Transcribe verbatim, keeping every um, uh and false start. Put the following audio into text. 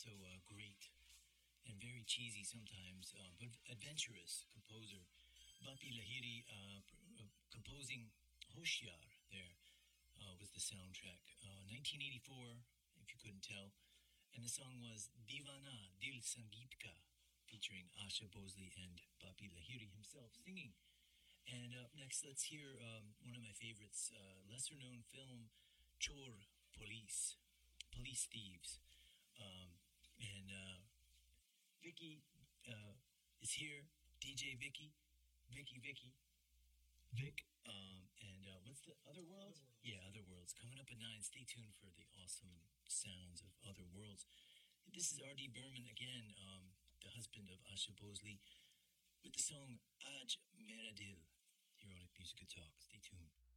also uh, great and very cheesy sometimes, uh, but adventurous composer. Bapi Lahiri uh, pr- uh, composing Hoshiar there uh, was the soundtrack. Uh, nineteen eighty-four, if you couldn't tell. And the song was Divana Dil Sangeet Ka, featuring Asha Bosley and Bapi Lahiri himself singing. And up next, let's hear um, one of my favorites, uh, lesser known film, Chor Police, Police Thieves. Um, and uh, Vicky uh, is here, D J Vicky, Vicky Vicky, Vic. Um, and uh, what's the Other Worlds? Other Worlds? Yeah, Other Worlds. Coming up at nine. Stay tuned for the awesome sounds of Other Worlds. This is R D. Berman again, um, the husband of Asha Bosley, with the song Aj Mera Dil. Here on Music and Talk. Stay tuned.